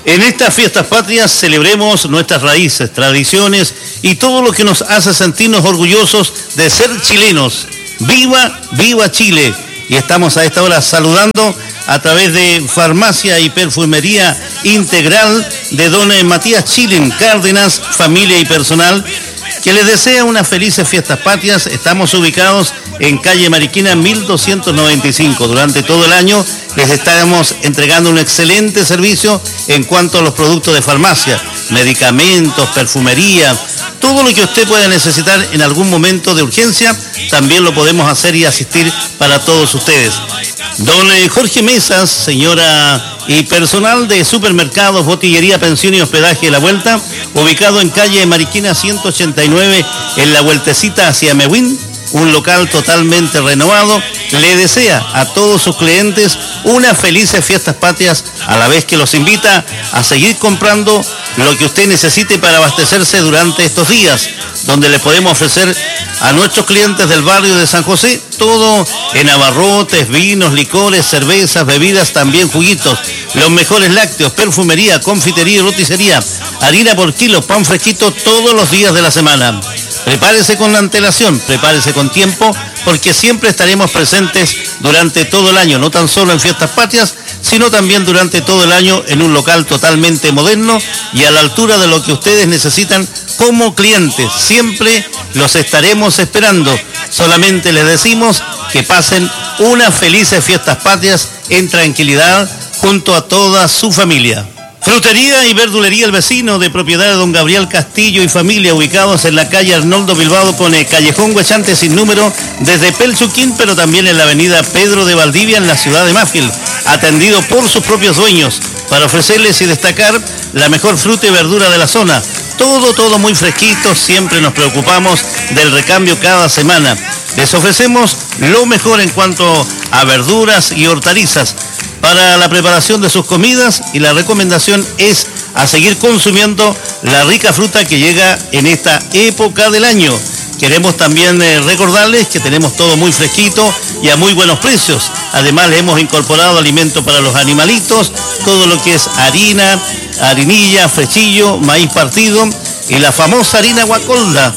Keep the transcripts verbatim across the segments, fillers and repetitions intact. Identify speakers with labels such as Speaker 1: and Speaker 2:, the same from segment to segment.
Speaker 1: En estas fiestas patrias celebremos nuestras raíces, tradiciones y todo lo que nos hace sentirnos orgullosos de ser chilenos. ¡Viva, viva Chile! Y estamos a esta hora saludando a través de Farmacia y Perfumería Integral de don Matías Chilin, Cárdenas, familia y personal, que les desea unas felices fiestas patrias. Estamos ubicados en calle Mariquina mil doscientos noventa y cinco. Durante todo el año les estaremos entregando un excelente servicio en cuanto a los productos de farmacia, medicamentos, perfumería, todo lo que usted pueda necesitar en algún momento de urgencia, también lo podemos hacer y asistir para todos ustedes. Don Jorge Mesas, señora y personal de Supermercados, Botillería, Pensión y Hospedaje La Vuelta, ubicado en calle Mariquina ciento ochenta y nueve, en la vueltecita hacia Mewin, un local totalmente renovado, le desea a todos sus clientes unas felices fiestas patrias, a la vez que los invita a seguir comprando lo que usted necesite para abastecerse durante estos días, donde le podemos ofrecer a nuestros clientes del barrio de San José todo en abarrotes, vinos, licores, cervezas, bebidas, también juguitos, los mejores lácteos, perfumería, confitería y roticería, harina por kilo, pan fresquito todos los días de la semana. Prepárese con la antelación, prepárese con tiempo, porque siempre estaremos presentes durante todo el año, no tan solo en fiestas patrias, sino también durante todo el año en un local totalmente moderno y a la altura de lo que ustedes necesitan como clientes. Siempre los estaremos esperando. Solamente les decimos que pasen unas felices fiestas patrias en tranquilidad junto a toda su familia. Frutería y verdulería El Vecino, de propiedad de don Gabriel Castillo y familia, ubicados en la calle Arnoldo Bilbao, pone Callejón Huechante sin número, desde Pelchuquín, pero también en la avenida Pedro de Valdivia, en la ciudad de Mafil, atendido por sus propios dueños, para ofrecerles y destacar la mejor fruta y verdura de la zona. Todo, todo muy fresquito, siempre nos preocupamos del recambio cada semana. Les ofrecemos lo mejor en cuanto a verduras y hortalizas para la preparación de sus comidas, y la recomendación es a seguir consumiendo la rica fruta que llega en esta época del año. Queremos también eh, recordarles que tenemos todo muy fresquito y a muy buenos precios. Además le hemos incorporado alimento para los animalitos, todo lo que es harina, harinilla, frechillo, maíz partido y la famosa harina guacolda,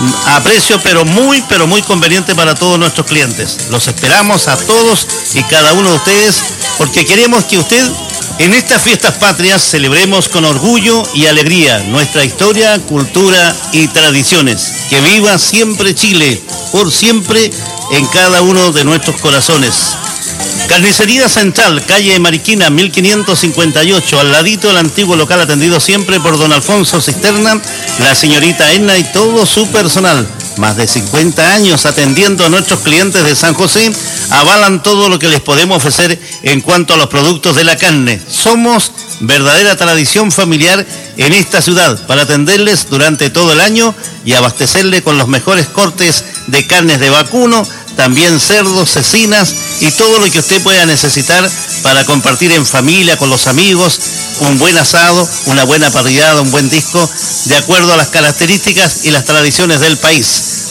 Speaker 1: a precio pero muy, pero muy conveniente para todos nuestros clientes. Los esperamos a todos y cada uno de ustedes, porque queremos que usted en estas fiestas patrias celebremos con orgullo y alegría nuestra historia, cultura y tradiciones. Que viva siempre Chile, por siempre en cada uno de nuestros corazones. Carnicería Central, calle Mariquina mil quinientos cincuenta y ocho, al ladito del antiguo local, atendido siempre por don Alfonso Cisterna, la señorita Enna y todo su personal. Más de cincuenta años atendiendo a nuestros clientes de San José, avalan todo lo que les podemos ofrecer en cuanto a los productos de la carne. Somos verdadera tradición familiar en esta ciudad para atenderles durante todo el año y abastecerle con los mejores cortes de carnes de vacuno, también cerdos, cecinas y todo lo que usted pueda necesitar para compartir en familia, con los amigos, un buen asado, una buena parrillada, un buen disco, de acuerdo a las características y las tradiciones del país.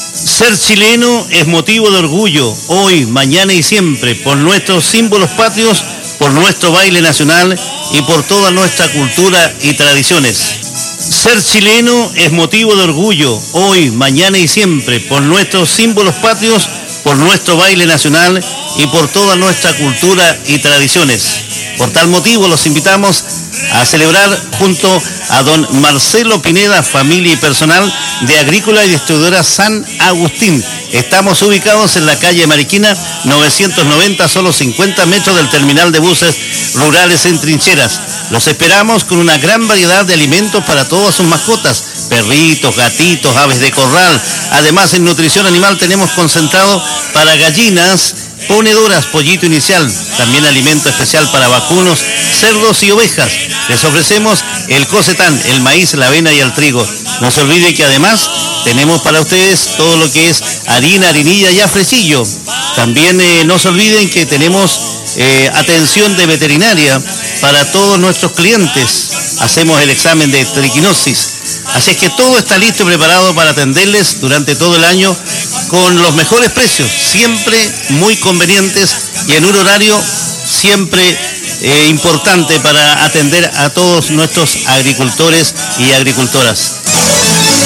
Speaker 1: Ser chileno es motivo de orgullo, hoy, mañana y siempre, por nuestros símbolos patrios, por nuestro baile nacional y por toda nuestra cultura y tradiciones. Ser chileno es motivo de orgullo, hoy, mañana y siempre, por nuestros símbolos patrios, por nuestro baile nacional y por toda nuestra cultura y tradiciones. Por tal motivo los invitamos a celebrar junto a don Marcelo Pineda, familia y personal de Agrícola y Distribuidora San Agustín. Estamos ubicados en la calle Mariquina novecientos noventa, solo cincuenta metros del terminal de buses rurales en Trincheras. Los esperamos con una gran variedad de alimentos para todas sus mascotas, perritos, gatitos, aves de corral. Además, en nutrición animal tenemos concentrado para gallinas ponedoras, pollito inicial, también alimento especial para vacunos, cerdos y ovejas. Les ofrecemos el cosetán, el maíz, la avena y el trigo. No se olvide que además tenemos para ustedes todo lo que es harina, harinilla y afrecillo. También eh, no se olviden que tenemos eh, atención de veterinaria para todos nuestros clientes. Hacemos el examen de triquinosis. Así es que todo está listo y preparado para atenderles durante todo el año con los mejores precios, siempre muy convenientes y en un horario siempre eh, importante para atender a todos nuestros agricultores y agricultoras.